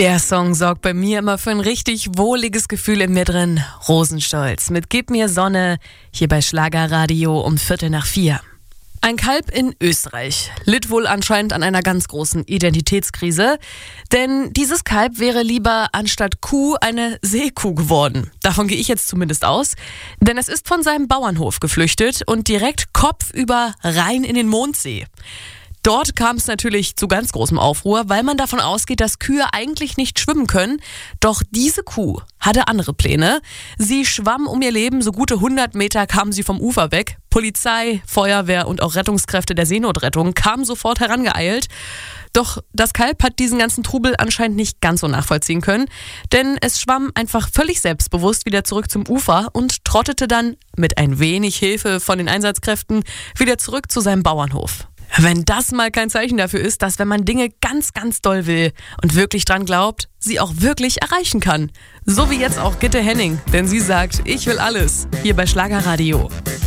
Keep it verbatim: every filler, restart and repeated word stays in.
Der Song sorgt bei mir immer für ein richtig wohliges Gefühl in mir drin. Rosenstolz mit Gib mir Sonne, hier bei Schlagerradio um Viertel nach vier. Ein Kalb in Österreich litt wohl anscheinend an einer ganz großen Identitätskrise, denn dieses Kalb wäre lieber anstatt Kuh eine Seekuh geworden. Davon gehe ich jetzt zumindest aus, denn es ist von seinem Bauernhof geflüchtet und direkt kopfüber rein in den Mondsee. Dort kam es natürlich zu ganz großem Aufruhr, weil man davon ausgeht, dass Kühe eigentlich nicht schwimmen können. Doch diese Kuh hatte andere Pläne. Sie schwamm um ihr Leben, so gute hundert Meter kam sie vom Ufer weg. Polizei, Feuerwehr und auch Rettungskräfte der Seenotrettung kamen sofort herangeeilt. Doch das Kalb hat diesen ganzen Trubel anscheinend nicht ganz so nachvollziehen können, denn es schwamm einfach völlig selbstbewusst wieder zurück zum Ufer und trottete dann mit ein wenig Hilfe von den Einsatzkräften wieder zurück zu seinem Bauernhof. Wenn das mal kein Zeichen dafür ist, dass wenn man Dinge ganz, ganz doll will und wirklich dran glaubt, sie auch wirklich erreichen kann. So wie jetzt auch Gitte Henning, denn sie sagt, ich will alles, hier bei Schlagerradio.